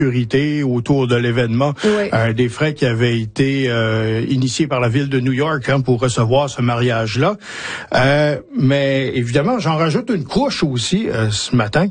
sécurité autour de l'événement, des frais qui avaient été initiés par la ville de New York pour recevoir ce mariage-là. Mais évidemment, j'en rajoute une couche aussi ce matin,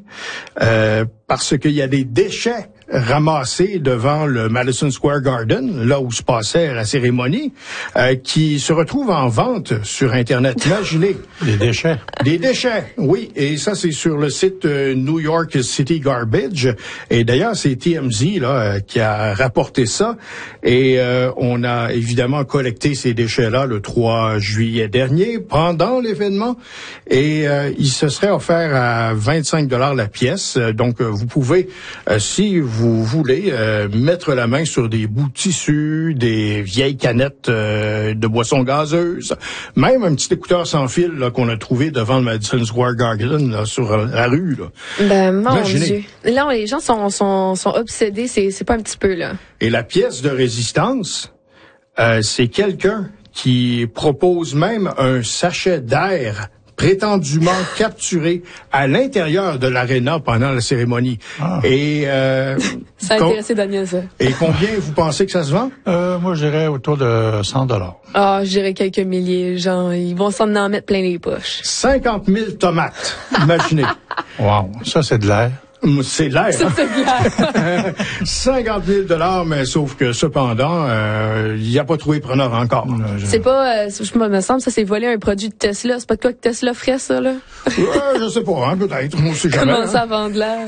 parce qu'il y a des déchets ramassés devant le Madison Square Garden, là où se passait la cérémonie, qui se retrouvent en vente sur Internet. Imaginez. Des déchets. Des déchets, oui. Et ça, c'est sur le site New York City Garbage. Et d'ailleurs, c'est TMZ là qui a rapporté ça. Et on a évidemment collecté ces déchets-là le 3 juillet dernier, pendant l'événement. Et il se serait offert à 25 $ la pièce. Donc, vous pouvez, si vous voulez, mettre la main sur des bouts de tissu, des vieilles canettes de boissons gazeuses, même un petit écouteur sans fil là, qu'on a trouvé devant le Madison Square Garden là, sur la rue. Là. Ben, mon Dieu. Là, les gens sont obsédés, c'est pas un petit peu, là. Et la pièce de résistance, c'est quelqu'un qui propose même un sachet d'air prétendument capturé à l'intérieur de l'aréna pendant la cérémonie. Ah. Et ça a intéressé Daniel, ça. Et combien vous pensez que ça se vend? Moi, je dirais autour de 100 $. Ah, je dirais quelques milliers. Genre, ils vont s'en en mettre plein les poches. 50 000 tomates. Imaginez. Wow, ça, c'est de l'air. C'est de l'air. Ça, c'est de l'air. 50 000 $, mais sauf que cependant, il n'y a pas trouvé preneur encore. C'est pas, je me semble, ça c'est voler un produit de Tesla. C'est pas de quoi que Tesla ferait, ça, là? Je sais pas, hein, peut-être. On sait jamais. Comment ça vend de l'air?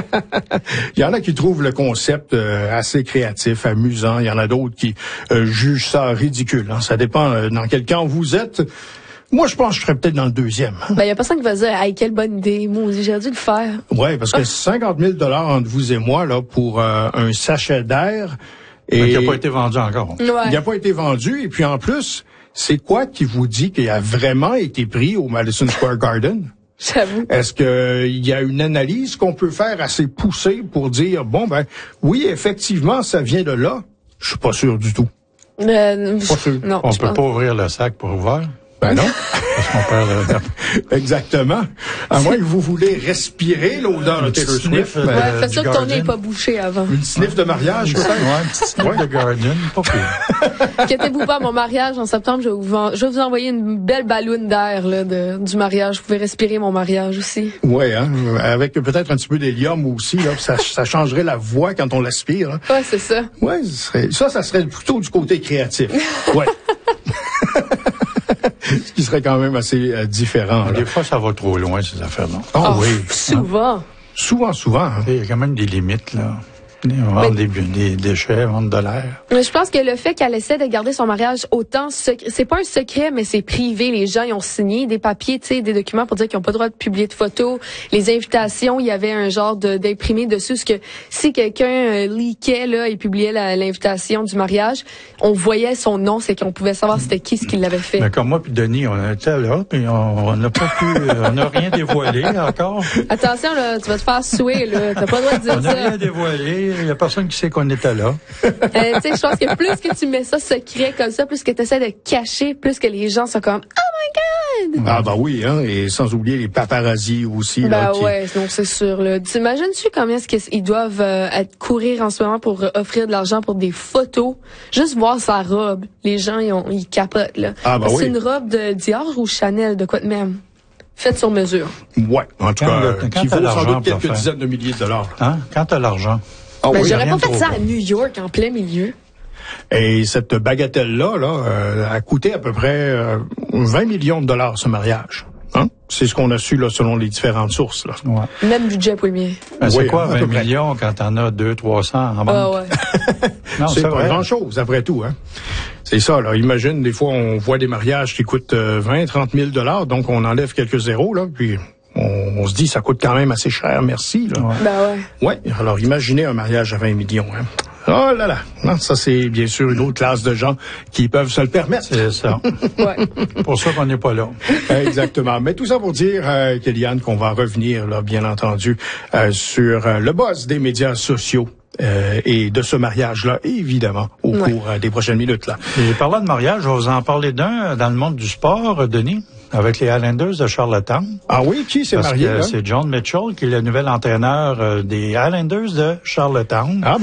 Il y en a qui trouvent le concept assez créatif, amusant. Il y en a d'autres qui jugent ça ridicule. Hein. Ça dépend dans quel camp vous êtes. Moi, je pense que je serais peut-être dans le deuxième. Ben, y a personne qui va dire, hey, quelle bonne idée. Moi, j'ai dû le faire. Ouais, parce que 50 000 $ entre vous et moi, là, pour un sachet d'air. Et qui n'a pas été vendu encore. Ouais. Il n'a pas été vendu. Et puis, en plus, c'est quoi qui vous dit qu'il a vraiment été pris au Madison Square Garden? J'avoue. Est-ce qu'il y a une analyse qu'on peut faire assez poussée pour dire, bon, ben, oui, effectivement, ça vient de là? Je suis pas sûr du tout. Pas sûr. Non, on peut pas ouvrir le sac pour ouvrir. Ben non. Parce qu'on perd le... Exactement. À moins que vous voulez respirer l'odeur de Taylor Swift. Fais ça que ton nez n'est pas bouché avant. Une sniff de mariage, peut-être? Ouais, une petite sniff de garden, pas pire. Inquiétez-vous pas, mon mariage en septembre, je vais vous envoyer une belle balloune d'air là, du mariage. Vous pouvez respirer mon mariage aussi. Oui, hein, avec peut-être un petit peu d'hélium aussi, là, ça changerait la voix quand on l'aspire. Hein. Ouais, c'est ça. Ouais, ça serait plutôt du côté créatif. Ouais. Ce qui serait quand même assez différent. Des fois, ça va trop loin, ces affaires-là. Oh, oui. Souvent. Hein? Souvent. Hein? Il y a quand même des limites, là. Vendre des déchets, vendre de l'air. Mais je pense que le fait qu'elle essaie de garder son mariage autant secret, c'est pas un secret, mais c'est privé. Les gens, ils ont signé des papiers, tu sais, des documents pour dire qu'ils n'ont pas le droit de publier de photos. Les invitations, il y avait un genre d'imprimé dessus, parce que si quelqu'un leakait, là, et publiait l'invitation du mariage, on voyait son nom, c'est qu'on pouvait savoir c'était qui ce qui l'avait fait. Mais comme moi puis Denis, on était là, puis on n'a pas pu, on n'a rien dévoilé encore. Attention, là, tu vas te faire suer, là. T'as pas le droit de dire ça. On n'a rien dévoilé. Il y a personne qui sait qu'on était là. Tu sais, je pense que plus que tu mets ça secret comme ça, plus que tu essaies de cacher, plus que les gens sont comme « Oh my God! » Ah ben oui, hein, et sans oublier les paparazzis aussi. Là, ouais, non, c'est sûr. Là. T'imagines-tu combien est-ce qu'ils doivent courir en ce moment pour offrir de l'argent pour des photos? Juste voir sa robe. Les gens, ils capotent. Là. Ah ben oui. C'est une robe de Dior ou Chanel, de quoi de même? Faite sur mesure. Ouais, en tout cas, qui vaut sans doute quelques faire. dizaines de milliers de dollars. Hein? Quand t'as l'argent. Ah, ben, oui, j'aurais pas fait ça à New York, en plein milieu. Et cette bagatelle-là, a coûté à peu près 20 millions de dollars, ce mariage. Hein? C'est ce qu'on a su là, selon les différentes sources. Là. Ouais. Même budget pour le mien. Ben, c'est oui, quoi 20 millions quand t'en as 200-300 en banque? Ah ouais. Non, c'est pas grand-chose, après tout. Hein? C'est ça, là. Imagine, des fois, on voit des mariages qui coûtent 20-30 000 $, donc on enlève quelques zéros, là, puis on se dit, ça coûte quand même assez cher, merci. Là. Ouais. Ben ouais. Ouais, alors imaginez un mariage à 20 millions. Hein? Oh là là, non, ça c'est bien sûr une autre classe de gens qui peuvent se le permettre. C'est ça. Ouais. Pour ça qu'on n'est pas là. Exactement. Mais tout ça pour dire, Kéliane, qu'on va revenir, là, bien entendu, sur le buzz des médias sociaux. Et de ce mariage-là, évidemment, au cours des prochaines minutes. Là. Et parlant de mariage, je vais vous en parler d'un dans le monde du sport, Denis, avec les Highlanders de Charlottetown. Ah oui, qui s'est marié? C'est John Mitchell, qui est le nouvel entraîneur des Highlanders de Charlottetown. Ah